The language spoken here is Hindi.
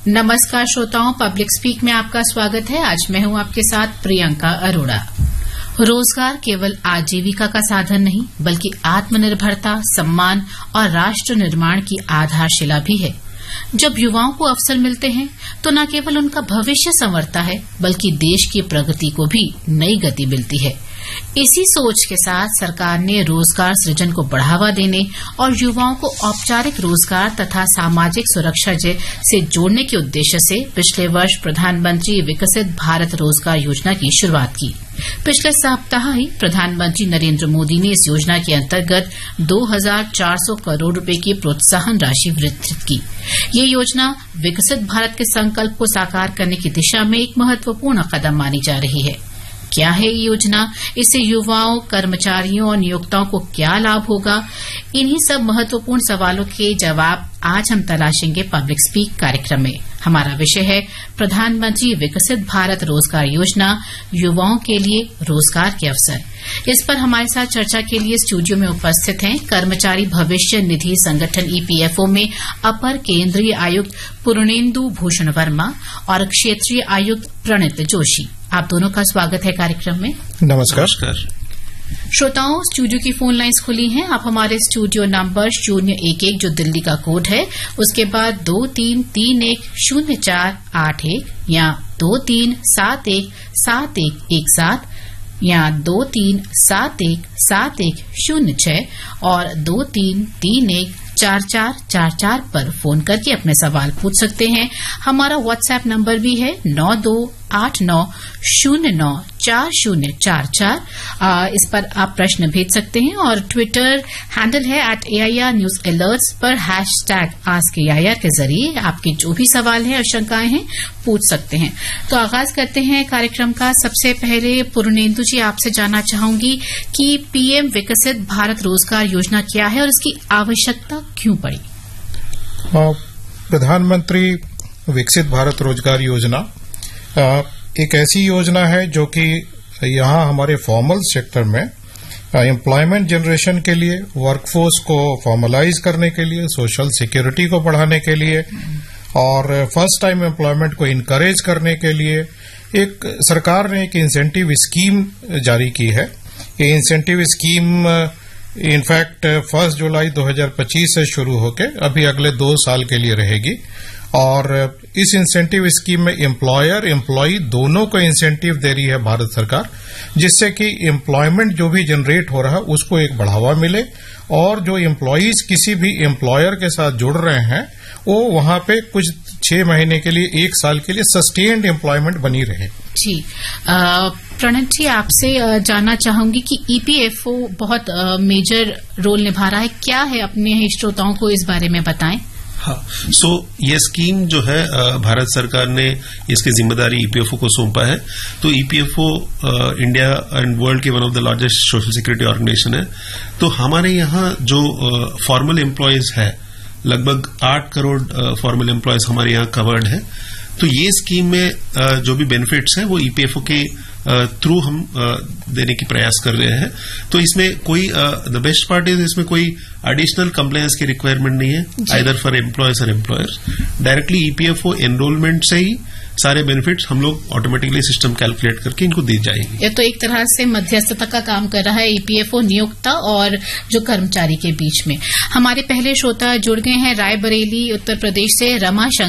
नमस्कार श्रोताओं, पब्लिक स्पीक में आपका स्वागत है। आज मैं हूं आपके साथ प्रियंका अरोड़ा। रोजगार केवल आजीविका का साधन नहीं बल्कि आत्मनिर्भरता, सम्मान और राष्ट्र निर्माण की आधारशिला भी है। जब युवाओं को अवसर मिलते हैं तो न केवल उनका भविष्य संवरता है बल्कि देश की प्रगति को भी नई गति मिलती है। इसी सोच के साथ सरकार ने रोजगार सृजन को बढ़ावा देने और युवाओं को औपचारिक रोजगार तथा सामाजिक सुरक्षा से जोड़ने के उद्देश्य से पिछले वर्ष प्रधानमंत्री विकसित भारत रोजगार योजना की शुरुआत की। पिछले सप्ताह ही प्रधानमंत्री नरेंद्र मोदी ने इस योजना के अंतर्गत 2,400 करोड़ रुपए की प्रोत्साहन राशि वितरित की। ये योजना विकसित भारत के संकल्प को साकार करने की दिशा में एक महत्वपूर्ण कदम मानी जा रही है। क्या है ये योजना, इससे युवाओं, कर्मचारियों और नियोक्ताओं को क्या लाभ होगा? इन्हीं सब महत्वपूर्ण सवालों के जवाब आज हम तलाशेंगे पब्लिक स्पीक कार्यक्रम में। हमारा विषय है प्रधानमंत्री विकसित भारत रोजगार योजना, युवाओं के लिए रोजगार के अवसर। इस पर हमारे साथ चर्चा के लिए स्टूडियो में उपस्थित हैं कर्मचारी भविष्य निधि संगठन ईपीएफओ में अपर केंद्रीय आयुक्त पूर्णेंदु भूषण वर्मा और क्षेत्रीय आयुक्त प्रणित जोशी। आप दोनों का स्वागत है कार्यक्रम में। नमस्कार। श्रोताओं, स्टूडियो की फोन लाइंस खुली हैं। आप हमारे स्टूडियो नंबर 011 जो दिल्ली का कोड है, उसके बाद 23310481 या 23717117 या 23717106 और 23314444 पर फोन करके अपने सवाल पूछ सकते हैं। हमारा व्हाट्सएप नंबर भी है 9289094044। इस पर आप प्रश्न भेज सकते हैं और ट्विटर हैंडल है @AIR News Alerts पर #AskAIR के जरिए आपके जो भी सवाल हैं और शंकाएं हैं पूछ सकते हैं। तो आगाज करते हैं कार्यक्रम का। सबसे पहले पूर्णेंदु जी, आपसे जानना चाहूंगी कि पीएम विकसित भारत रोजगार योजना क्या है और इसकी आवश्यकता क्यों पड़ी? प्रधानमंत्री विकसित भारत रोजगार योजना एक ऐसी योजना है जो कि यहाँ हमारे फॉर्मल सेक्टर में एम्प्लॉयमेंट जनरेशन के लिए, वर्कफोर्स को फॉर्मलाइज करने के लिए, सोशल सिक्योरिटी को बढ़ाने के लिए और फर्स्ट टाइम एम्प्लॉयमेंट को इनकरेज करने के लिए एक सरकार ने एक इंसेंटिव स्कीम जारी की है। ये इंसेंटिव स्कीम इनफैक्ट 1 जुलाई 2025 से शुरू होकर अभी अगले 2 साल के लिए रहेगी और इस इंसेंटिव स्कीम में एम्प्लॉयर एम्प्लॉई दोनों को इंसेंटिव दे रही है भारत सरकार, जिससे कि एम्प्लॉयमेंट जो भी जनरेट हो रहा है उसको एक बढ़ावा मिले और जो एम्प्लॉईज किसी भी एम्प्लॉयर के साथ जुड़ रहे हैं वो वहां पे कुछ 6 महीने के लिए, 1 साल के लिए सस्टेन्ड एम्प्लॉयमेंट बनी रहे। जी, प्रणित जी, आपसे जानना चाहूंगी कि ईपीएफओ बहुत मेजर रोल निभा रहा है। क्या है, अपने श्रोताओं को इस बारे में बताएं। हाँ, ये स्कीम जो है भारत सरकार ने इसकी जिम्मेदारी ईपीएफओ को सौंपा है। तो ईपीएफओ इंडिया एंड वर्ल्ड के one of the largest social security organisation है। तो हमारे यहाँ जो फॉर्मल एम्प्लॉयज है, लगभग 8 करोड़ फॉर्मल एम्प्लॉयज हमारे यहाँ कवर्ड है। तो ये स्कीम में जो भी बेनिफिट्स हैं वो ईपीएफओ के थ्रू हम देने की प्रयास कर रहे हैं। तो इसमें कोई द बेस्ट पार्ट इज इसमें कोई एडिशनल कंप्लायंस की रिक्वायरमेंट नहीं है, आइदर फॉर एम्प्लॉयर्स और एम्प्लॉयर्स। डायरेक्टली ईपीएफओ एनरोलमेंट से ही सारे बेनिफिट्स हम लोग ऑटोमेटिकली सिस्टम कैलकुलेट करके इनको दी जाएगी। ये तो एक तरह से मध्यस्थता का काम कर रहा है ईपीएफओ नियोक्ता और जो कर्मचारी के बीच में। हमारे पहले श्रोता जुड़ गए हैं रायबरेली उत्तर प्रदेश से रमा